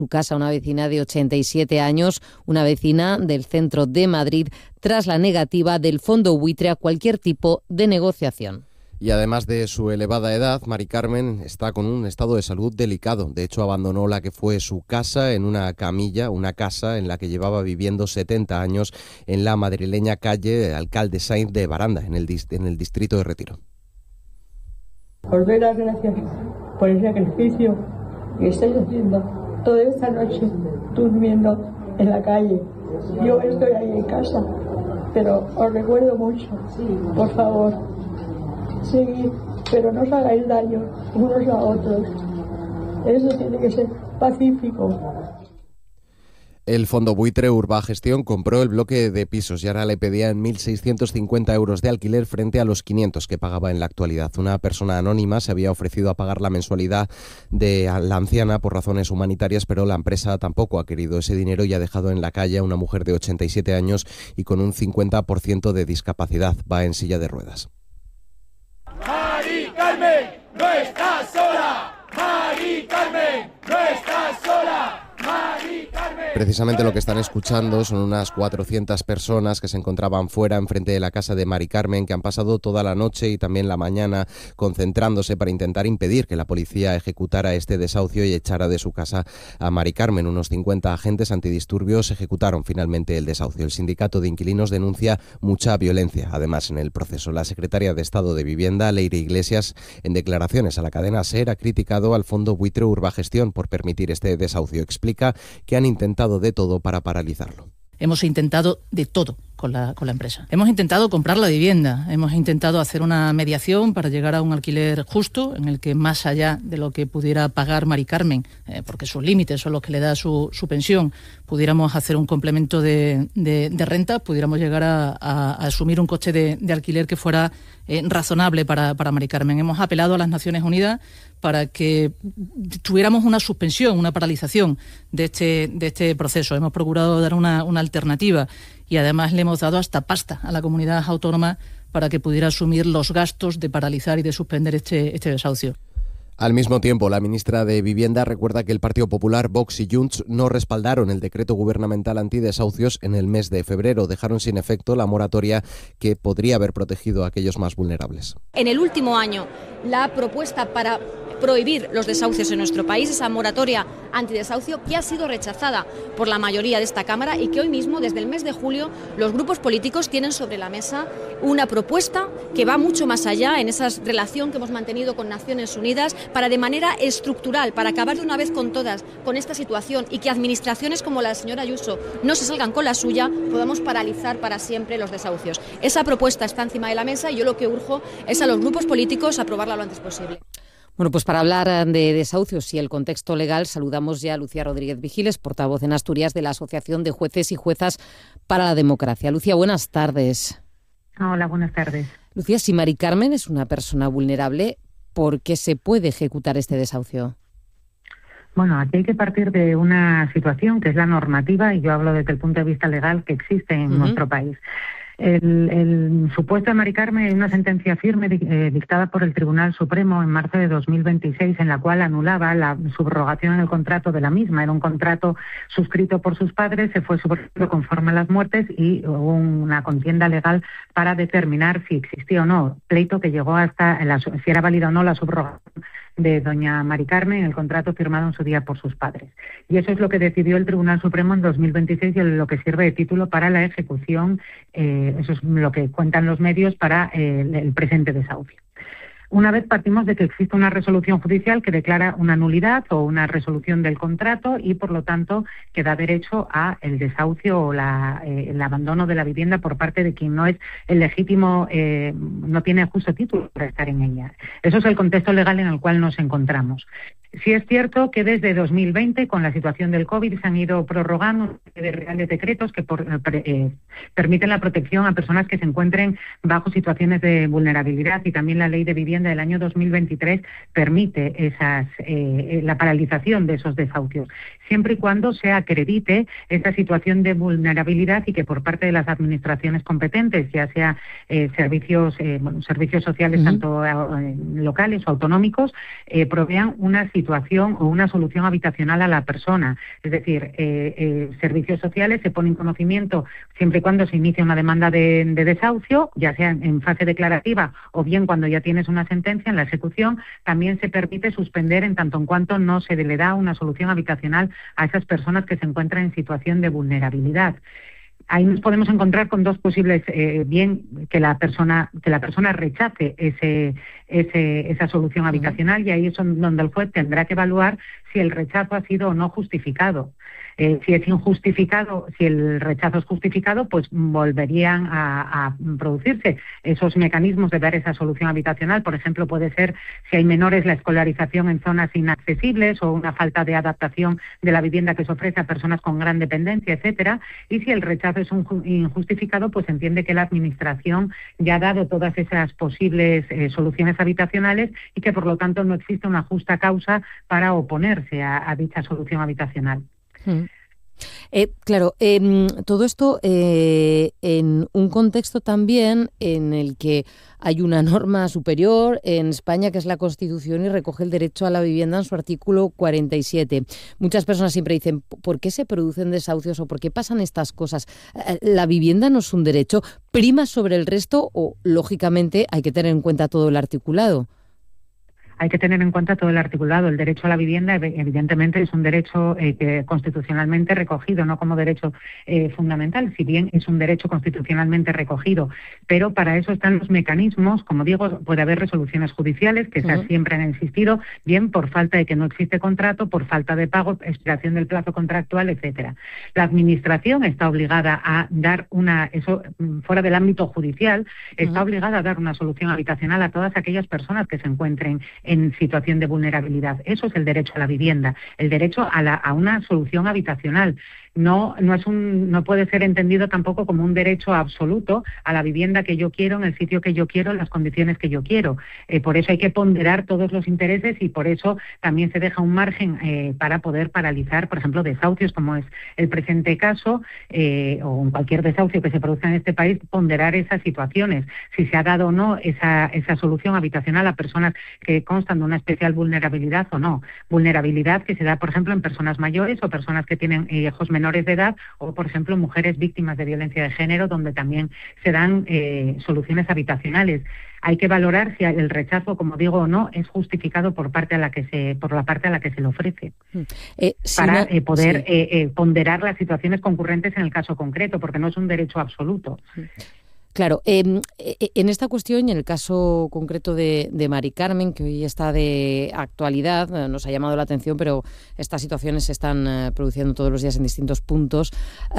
su casa una vecina de 87 años, una vecina del centro de Madrid, tras la negativa del fondo buitre a cualquier tipo de negociación. Y además de su elevada edad, Mari Carmen está con un estado de salud delicado. De hecho, abandonó la que fue su casa en una camilla, una casa en la que llevaba viviendo 70 años en la madrileña calle Alcalde Sainz de Baranda, en el distrito de Retiro. Os doy las gracias por el sacrificio que estáis haciendo toda esta noche durmiendo en la calle. Yo estoy ahí en casa, pero os recuerdo mucho. Por favor, seguid, pero no os hagáis daño unos a otros. Eso tiene que ser pacífico. El fondo buitre Urbagestión compró el bloque de pisos y ahora le pedían 1.650 euros de alquiler frente a los 500 que pagaba en la actualidad. Una persona anónima se había ofrecido a pagar la mensualidad de la anciana por razones humanitarias, pero la empresa tampoco ha querido ese dinero y ha dejado en la calle a una mujer de 87 años y con un 50% de discapacidad. Va en silla de ruedas. Mari Carmen, no estás sola. Mari Carmen, no estás sola. Mari Carmen. Precisamente lo que están escuchando son unas 400 personas que se encontraban fuera, enfrente de la casa de Mari Carmen, que han pasado toda la noche y también la mañana concentrándose para intentar impedir que la policía ejecutara este desahucio y echara de su casa a Mari Carmen. Unos 50 agentes antidisturbios ejecutaron finalmente el desahucio. El sindicato de inquilinos denuncia mucha violencia, además, en el proceso. La secretaria de Estado de Vivienda, Leire Iglesias, en declaraciones a la cadena SER, ha criticado al fondo buitre Urbagestión por permitir este desahucio. Explica que han intentado de todo para paralizarlo. Hemos intentado de todo con la empresa. Hemos intentado comprar la vivienda, hemos intentado hacer una mediación para llegar a un alquiler justo en el que, más allá de lo que pudiera pagar Mari Carmen, porque sus límites son los que le da su pensión, pudiéramos hacer un complemento de renta, pudiéramos llegar a asumir un coste de alquiler que fuera razonable para Mari Carmen. Hemos apelado a las Naciones Unidas para que tuviéramos una suspensión, una paralización de este proceso. Hemos procurado dar una alternativa y además le hemos dado hasta pasta a la comunidad autónoma para que pudiera asumir los gastos de paralizar y de suspender este desahucio. Al mismo tiempo, la ministra de Vivienda recuerda que el Partido Popular, Vox y Junts no respaldaron el decreto gubernamental antidesahucios en el mes de febrero. Dejaron sin efecto la moratoria que podría haber protegido a aquellos más vulnerables. En el último año, la propuesta para prohibir los desahucios en nuestro país, esa moratoria antidesahucio, que ha sido rechazada por la mayoría de esta Cámara y que hoy mismo, desde el mes de julio, los grupos políticos tienen sobre la mesa una propuesta que va mucho más allá en esa relación que hemos mantenido con Naciones Unidas para, de manera estructural, para acabar de una vez con todas con esta situación y que administraciones como la señora Ayuso no se salgan con la suya, podamos paralizar para siempre los desahucios. Esa propuesta está encima de la mesa y yo lo que urjo es a los grupos políticos a aprobarla lo antes posible. Bueno, pues para hablar de desahucios y el contexto legal, saludamos ya a Lucía Rodríguez Vigiles, portavoz en Asturias de la Asociación de Jueces y Juezas para la Democracia. Lucía, buenas tardes. Hola, buenas tardes. Lucía, si Mari Carmen es una persona vulnerable, ¿por qué se puede ejecutar este desahucio? Bueno, aquí hay que partir de una situación que es la normativa, y yo hablo desde el punto de vista legal que existe en nuestro país. El supuesto de Mari Carmen es una sentencia firme dictada por el Tribunal Supremo en marzo de 2026, en la cual anulaba la subrogación en el contrato de la misma. Era un contrato suscrito por sus padres, se fue subrogado conforme a las muertes y hubo una contienda legal para determinar si existía o no, pleito que llegó hasta si era válida o no la subrogación de doña Mari Carmen, el contrato firmado en su día por sus padres. Y eso es lo que decidió el Tribunal Supremo en 2026 y lo que sirve de título para la ejecución, eso es lo que cuentan los medios para el presente desahucio. Una vez partimos de que existe una resolución judicial que declara una nulidad o una resolución del contrato y, por lo tanto, que da derecho a el desahucio o el abandono de la vivienda por parte de quien no es el legítimo, no tiene justo título para estar en ella. Eso es el contexto legal en el cual nos encontramos. Sí es cierto que desde 2020, con la situación del COVID, se han ido prorrogando reales decretos que permiten la protección a personas que se encuentren bajo situaciones de vulnerabilidad, y también la Ley de Vivienda del año 2023 permite la paralización de esos desahucios, siempre y cuando se acredite esa situación de vulnerabilidad y que por parte de las administraciones competentes, ya sea servicios sociales tanto locales o autonómicos, provean una situación o una solución habitacional a la persona. Es decir, servicios sociales se pone en conocimiento siempre y cuando se inicie una demanda de desahucio, ya sea en fase declarativa o bien cuando ya tienes una sentencia en la ejecución. También se permite suspender en tanto en cuanto no se le da una solución habitacional a esas personas que se encuentran en situación de vulnerabilidad. Ahí nos podemos encontrar con dos posibles, bien que la persona rechace esa solución habitacional, y ahí es donde el juez tendrá que evaluar si el rechazo ha sido o no justificado. Si es injustificado, si el rechazo es justificado, pues volverían a producirse esos mecanismos de dar esa solución habitacional. Por ejemplo, puede ser si hay menores, la escolarización en zonas inaccesibles o una falta de adaptación de la vivienda que se ofrece a personas con gran dependencia, etcétera. Y si el rechazo es injustificado, pues entiende que la Administración ya ha dado todas esas posibles soluciones habitacionales y que por lo tanto no existe una justa causa para oponerse a dicha solución habitacional. Claro, todo esto en un contexto también en el que hay una norma superior en España que es la Constitución y recoge el derecho a la vivienda en su artículo 47. Muchas personas siempre dicen, ¿por qué se producen desahucios o por qué pasan estas cosas? ¿La vivienda no es un derecho? ¿Prima sobre el resto o, lógicamente, hay que tener en cuenta todo el articulado? Hay que tener en cuenta todo el articulado. El derecho a la vivienda, evidentemente, es un derecho constitucionalmente recogido, no como derecho fundamental, si bien es un derecho constitucionalmente recogido. Pero para eso están los mecanismos. Como digo, puede haber resoluciones judiciales, que esas siempre han existido, bien por falta de que no existe contrato, por falta de pago, expiración del plazo contractual, etcétera. La Administración está obligada a dar eso fuera del ámbito judicial, está obligada a dar una solución habitacional a todas aquellas personas que se encuentren en situación de vulnerabilidad. Eso es el derecho a la vivienda, el derecho a una solución habitacional. No puede ser entendido tampoco como un derecho absoluto a la vivienda que yo quiero, en el sitio que yo quiero, en las condiciones que yo quiero. Por eso hay que ponderar todos los intereses y por eso también se deja un margen para poder paralizar, por ejemplo, desahucios, como es el presente caso, o en cualquier desahucio que se produzca en este país, ponderar esas situaciones, si se ha dado o no esa solución habitacional a personas que constan de una especial vulnerabilidad o no. Vulnerabilidad que se da, por ejemplo, en personas mayores o personas que tienen hijos menores de edad o, por ejemplo, mujeres víctimas de violencia de género, donde también se dan soluciones habitacionales. Hay que valorar si el rechazo, como digo, o no, es justificado por la parte a la que se le ofrece, para poder ponderar las situaciones concurrentes en el caso concreto, porque no es un derecho absoluto. Claro, en esta cuestión, y en el caso concreto de Mari Carmen, que hoy está de actualidad, nos ha llamado la atención, pero estas situaciones se están produciendo todos los días en distintos puntos.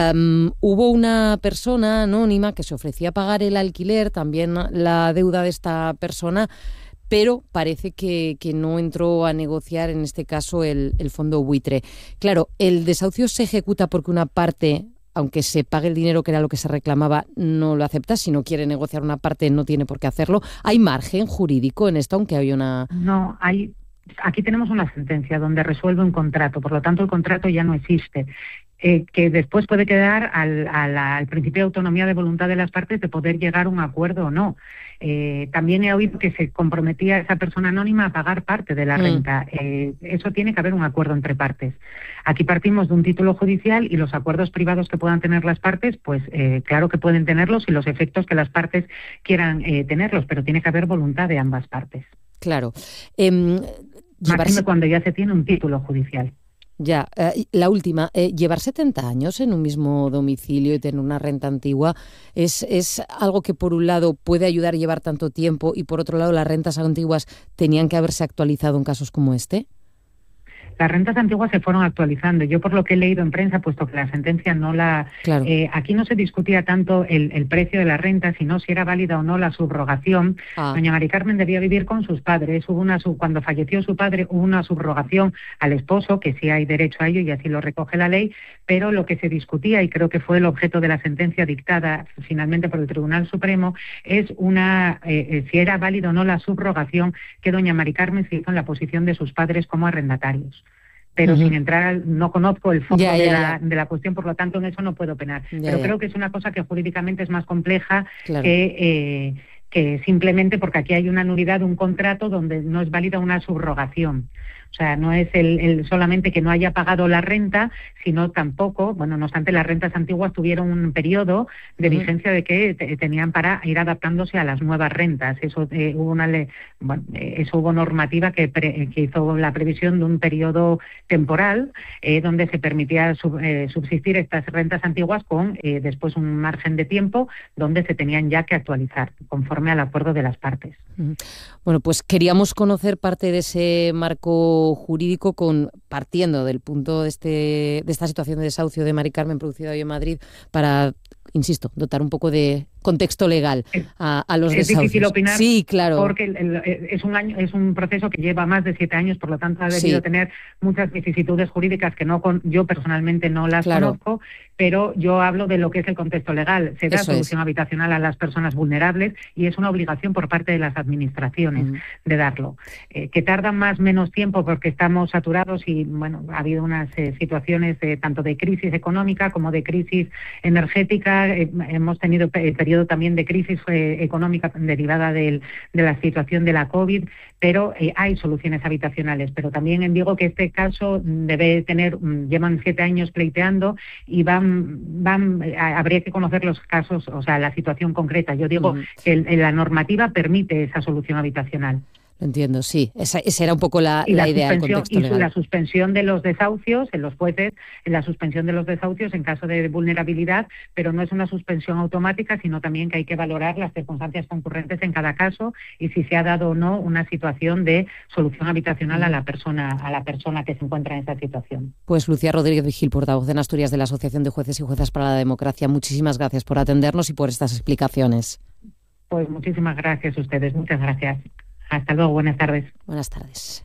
Hubo una persona anónima que se ofrecía a pagar el alquiler, también la deuda de esta persona, pero parece que no entró a negociar, en este caso, el fondo buitre. Claro, el desahucio se ejecuta porque una parte, aunque se pague el dinero que era lo que se reclamaba, no lo acepta. Si no quiere negociar una parte, no tiene por qué hacerlo. ¿Hay margen jurídico en esto, aunque hay una...? No, aquí tenemos una sentencia donde resuelve un contrato, por lo tanto el contrato ya no existe. Que después puede quedar al principio de autonomía de voluntad de las partes de poder llegar a un acuerdo o no. También he oído que se comprometía esa persona anónima a pagar parte de la renta. Eso tiene que haber un acuerdo entre partes. Aquí partimos de un título judicial y los acuerdos privados que puedan tener las partes, pues claro que pueden tenerlos y los efectos que las partes quieran tenerlos, pero tiene que haber voluntad de ambas partes. Claro. Máxime cuando ya se tiene un título judicial. Ya, la última, llevar 70 años en un mismo domicilio y tener una renta antigua es algo que por un lado puede ayudar a llevar tanto tiempo y por otro lado las rentas antiguas tenían que haberse actualizado en casos como este. Las rentas antiguas se fueron actualizando. Yo, por lo que he leído en prensa, puesto que la sentencia no la... Claro. Aquí no se discutía tanto el precio de la renta, sino si era válida o no la subrogación. Doña Mari Carmen debía vivir con sus padres. Cuando falleció su padre, hubo una subrogación al esposo, que sí hay derecho a ello y así lo recoge la ley, pero lo que se discutía, y creo que fue el objeto de la sentencia dictada finalmente por el Tribunal Supremo, es si era válida o no la subrogación que doña Mari Carmen se hizo en la posición de sus padres como arrendatarios. Pero sin entrar, no conozco el fondo de la cuestión, por lo tanto en eso no puedo opinar. Pero creo que es una cosa que jurídicamente es más compleja que simplemente porque aquí hay una nulidad de un contrato donde no es válida una subrogación. O sea, no es el solamente que no haya pagado la renta, sino tampoco, bueno, no obstante, las rentas antiguas tuvieron un periodo de vigencia de que tenían para ir adaptándose a las nuevas rentas. Eso hubo normativa que hizo la previsión de un periodo temporal donde se permitía subsistir estas rentas antiguas con después un margen de tiempo donde se tenían ya que actualizar conforme al acuerdo de las partes. Bueno, pues queríamos conocer parte de ese marco jurídico partiendo del punto de esta situación de desahucio de Mari Carmen producida hoy en Madrid para, insisto, dotar un poco de contexto legal a los desahucios. Es difícil opinar, sí, claro, porque es un proceso que lleva más de 7 años, por lo tanto ha debido tener muchas vicisitudes jurídicas que yo personalmente no las conozco, pero yo hablo de lo que es el contexto legal. Se da solución habitacional a las personas vulnerables y es una obligación por parte de las administraciones de darlo. Que tardan más o menos tiempo porque estamos saturados y bueno, ha habido unas situaciones tanto de crisis económica como de crisis energética. Hemos tenido periodo también de crisis económica derivada de la situación de la COVID, pero hay soluciones habitacionales. Pero también digo que este caso llevan 7 años pleiteando y habría que conocer los casos, o sea, la situación concreta. Yo digo que la normativa permite esa solución habitacional. Entiendo, sí. Esa era un poco la idea, el contexto legal. Y la suspensión de los desahucios, en los jueces, la suspensión de los desahucios en caso de vulnerabilidad, pero no es una suspensión automática, sino también que hay que valorar las circunstancias concurrentes en cada caso y si se ha dado o no una situación de solución habitacional a la persona que se encuentra en esa situación. Pues Lucía Rodríguez Vigil, portavoz en Asturias de la Asociación de Jueces y Juezas para la Democracia, muchísimas gracias por atendernos y por estas explicaciones. Pues muchísimas gracias a ustedes, muchas gracias. Hasta luego, buenas tardes. Buenas tardes.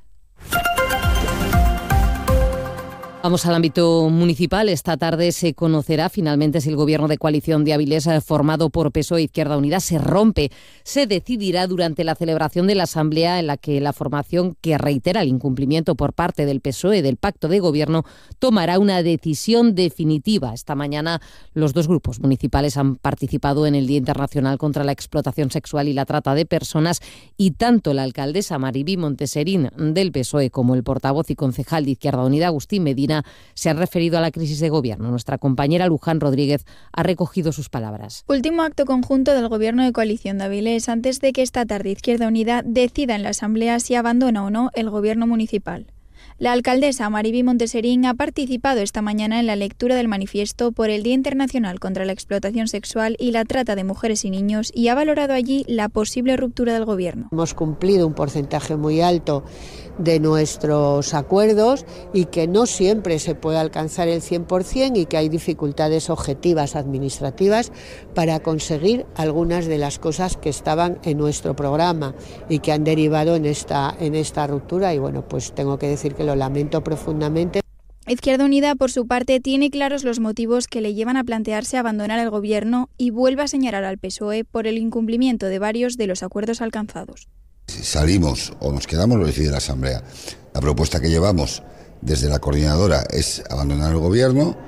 Vamos al ámbito municipal. Esta tarde se conocerá finalmente si el gobierno de coalición de Avilés, formado por PSOE e Izquierda Unida, se rompe. Se decidirá durante la celebración de la asamblea en la que la formación, que reitera el incumplimiento por parte del PSOE del pacto de gobierno, tomará una decisión definitiva. Esta mañana los 2 grupos municipales han participado en el Día Internacional contra la Explotación Sexual y la Trata de Personas y tanto la alcaldesa Maribí Monteserín del PSOE como el portavoz y concejal de Izquierda Unida, Agustín Medina, se han referido a la crisis de gobierno. Nuestra compañera Luján Rodríguez ha recogido sus palabras. Último acto conjunto del gobierno de coalición de Avilés antes de que esta tarde Izquierda Unida decida en la asamblea si abandona o no el gobierno municipal. La alcaldesa Maribí Monteserín ha participado esta mañana en la lectura del manifiesto por el Día Internacional contra la Explotación Sexual y la Trata de Mujeres y Niños y ha valorado allí la posible ruptura del gobierno. Hemos cumplido un porcentaje muy alto de nuestros acuerdos y que no siempre se puede alcanzar el 100% y que hay dificultades objetivas administrativas para conseguir algunas de las cosas que estaban en nuestro programa y que han derivado en esta ruptura y bueno, pues tengo que decir que lo lamento profundamente. Izquierda Unida, por su parte, tiene claros los motivos que le llevan a plantearse abandonar el gobierno y vuelve a señalar al PSOE por el incumplimiento de varios de los acuerdos alcanzados. Si salimos o nos quedamos, lo decide la Asamblea. La propuesta que llevamos desde la coordinadora es abandonar el gobierno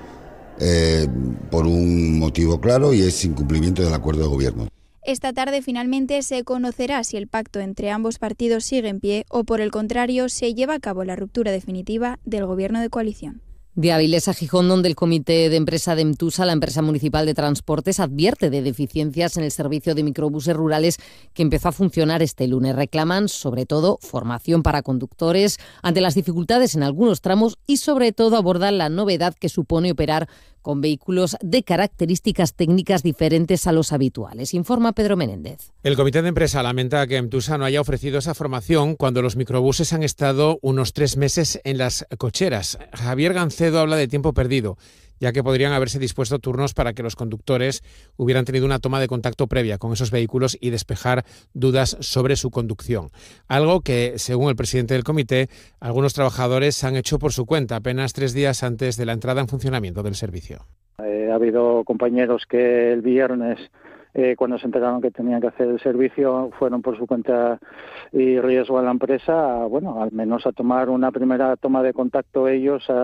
por un motivo claro y es incumplimiento del acuerdo de gobierno. Esta tarde finalmente se conocerá si el pacto entre ambos partidos sigue en pie o, por el contrario, se lleva a cabo la ruptura definitiva del gobierno de coalición. De Avilés a Gijón, donde el comité de empresa de EMTUSA, la empresa municipal de transportes, advierte de deficiencias en el servicio de microbuses rurales que empezó a funcionar este lunes. Reclaman, sobre todo, formación para conductores ante las dificultades en algunos tramos y, sobre todo, abordan la novedad que supone operar con vehículos de características técnicas diferentes a los habituales. Informa Pedro Menéndez. El comité de empresa lamenta que EMTUSA no haya ofrecido esa formación cuando los microbuses han estado unos 3 meses en las cocheras. Javier Gancedo habla de tiempo perdido, ya que podrían haberse dispuesto turnos para que los conductores hubieran tenido una toma de contacto previa con esos vehículos y despejar dudas sobre su conducción. Algo que, según el presidente del comité, algunos trabajadores han hecho por su cuenta apenas 3 días antes de la entrada en funcionamiento del servicio. Ha habido compañeros que el viernes, cuando se enteraron que tenían que hacer el servicio, fueron por su cuenta y riesgo a la empresa, bueno, al menos a tomar una primera toma de contacto ellos, a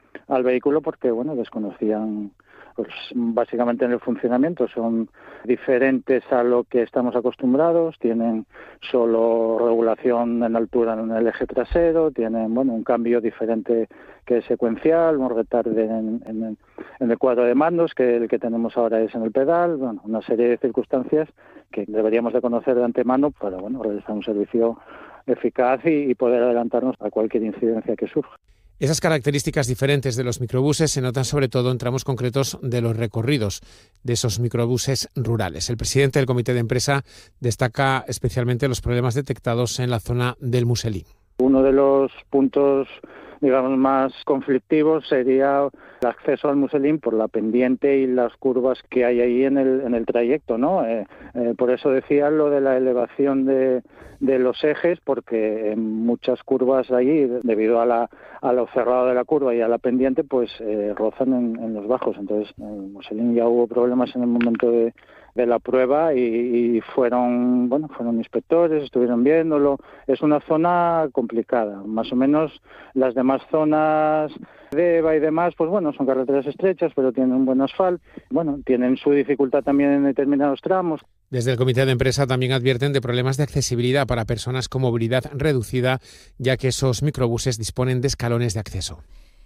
al vehículo porque, bueno, desconocían pues básicamente en el funcionamiento. Son diferentes a lo que estamos acostumbrados, tienen solo regulación en altura en el eje trasero, tienen, bueno, un cambio diferente que es secuencial, un retarde en el cuadro de mandos, que el que tenemos ahora es en el pedal, bueno, una serie de circunstancias que deberíamos de conocer de antemano para, bueno, realizar un servicio eficaz y poder adelantarnos a cualquier incidencia que surja. Esas características diferentes de los microbuses se notan sobre todo en tramos concretos de los recorridos de esos microbuses rurales. El presidente del comité de empresa destaca especialmente los problemas detectados en la zona del Muselín. Uno de los puntos, digamos, más conflictivos sería el acceso al Muselín por la pendiente y las curvas que hay ahí en el trayecto, ¿no? Por eso decía lo de la elevación de los ejes, porque en muchas curvas allí, debido a lo cerrado de la curva y a la pendiente, pues rozan en los bajos. Entonces, en el Muselín ya hubo problemas en el momento de la prueba y fueron inspectores, estuvieron viéndolo. Es una zona complicada. Más o menos las demás zonas de EVA y demás, pues bueno, son carreteras estrechas, pero tienen un buen asfalto. Bueno, tienen su dificultad también en determinados tramos. Desde el comité de empresa también advierten de problemas de accesibilidad para personas con movilidad reducida, ya que esos microbuses disponen de escalones de acceso.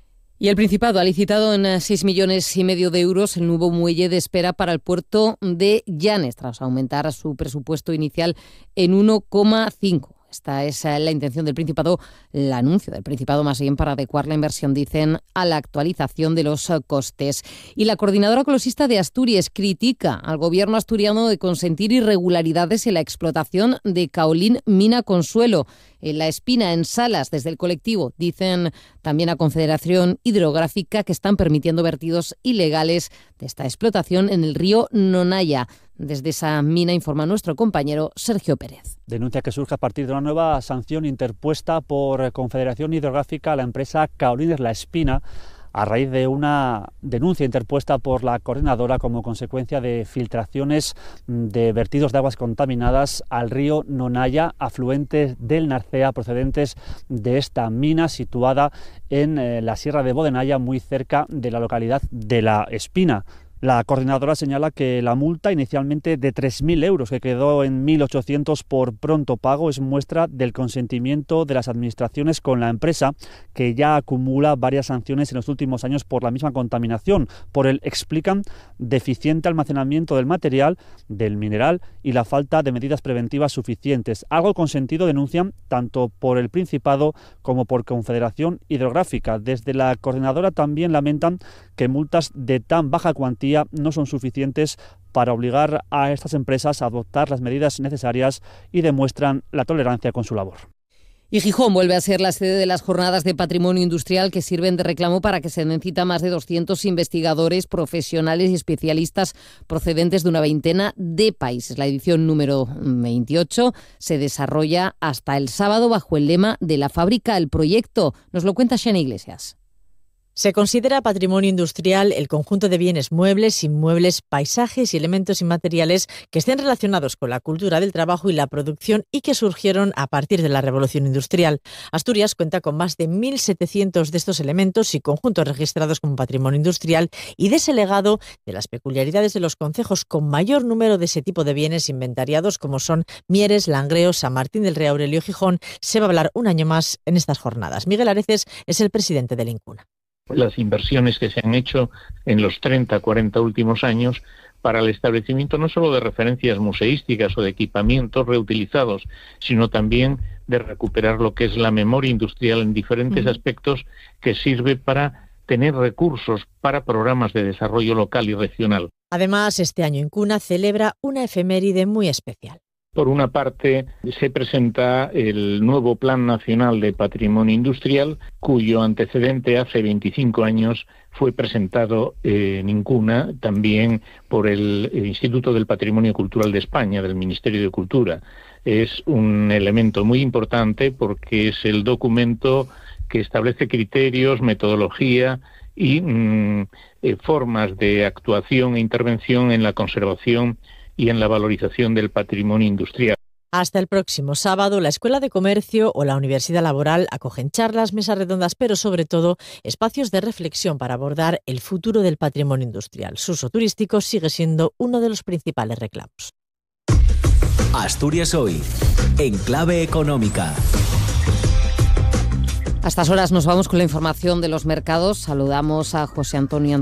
Y el Principado ha licitado en 6,5 millones de euros el nuevo muelle de espera para el puerto de Llanes, tras aumentar su presupuesto inicial en 1,5. Esta es la intención del Principado, el anuncio del Principado más bien para adecuar la inversión, dicen, a la actualización de los costes. Y la Coordinadora Ecologista de Asturias critica al gobierno asturiano de consentir irregularidades en la explotación de caolín mina Consuelo en La Espina, en Salas. Desde el colectivo dicen también a Confederación Hidrográfica que están permitiendo vertidos ilegales de esta explotación en el río Nonaya. Desde esa mina informa nuestro compañero Sergio Pérez. Denuncia que surge a partir de una nueva sanción interpuesta por Confederación Hidrográfica a la empresa Caolines La Espina, a raíz de una denuncia interpuesta por la coordinadora como consecuencia de filtraciones de vertidos de aguas contaminadas al río Nonaya, afluentes del Narcea, procedentes de esta mina situada en la Sierra de Bodenaya, muy cerca de la localidad de La Espina. La coordinadora señala que la multa, inicialmente de 3.000 euros, que quedó en 1.800 por pronto pago, es muestra del consentimiento de las administraciones con la empresa, que ya acumula varias sanciones en los últimos años por la misma contaminación, por el, explican, deficiente almacenamiento del material, del mineral y la falta de medidas preventivas suficientes. Algo consentido, denuncian, tanto por el Principado como por Confederación Hidrográfica. Desde la coordinadora también lamentan que multas de tan baja cuantía no son suficientes para obligar a estas empresas a adoptar las medidas necesarias y demuestran la tolerancia con su labor. Y Gijón vuelve a ser la sede de las jornadas de patrimonio industrial que sirven de reclamo para que se den cita más de 200 investigadores, profesionales y especialistas procedentes de una veintena de países. La edición número 28 se desarrolla hasta el sábado bajo el lema de la fábrica al proyecto. Nos lo cuenta Xena Iglesias. Se considera patrimonio industrial el conjunto de bienes muebles, inmuebles, paisajes y elementos inmateriales que estén relacionados con la cultura del trabajo y la producción y que surgieron a partir de la Revolución Industrial. Asturias cuenta con más de 1.700 de estos elementos y conjuntos registrados como patrimonio industrial, y de ese legado, de las peculiaridades de los concejos con mayor número de ese tipo de bienes inventariados, como son Mieres, Langreo, San Martín del Rey, Aurelio, Gijón, se va a hablar un año más en estas jornadas. Miguel Areces es el presidente del INCUNA. Las inversiones que se han hecho en los 30-40 últimos años para el establecimiento no solo de referencias museísticas o de equipamientos reutilizados, sino también de recuperar lo que es la memoria industrial en diferentes aspectos, que sirve para tener recursos para programas de desarrollo local y regional. Además, este año INCUNA celebra una efeméride muy especial. Por una parte, se presenta el nuevo Plan Nacional de Patrimonio Industrial, cuyo antecedente hace 25 años fue presentado en INCUNA, también por el Instituto del Patrimonio Cultural de España, del Ministerio de Cultura. Es un elemento muy importante porque es el documento que establece criterios, metodología y formas de actuación e intervención en la conservación y en la valorización del patrimonio industrial. Hasta el próximo sábado, la Escuela de Comercio o la Universidad Laboral acogen charlas, mesas redondas, pero sobre todo espacios de reflexión para abordar el futuro del patrimonio industrial. Su uso turístico sigue siendo uno de los principales reclamos. Asturias Hoy, en clave económica. A estas horas nos vamos con la información de los mercados. Saludamos a José Antonio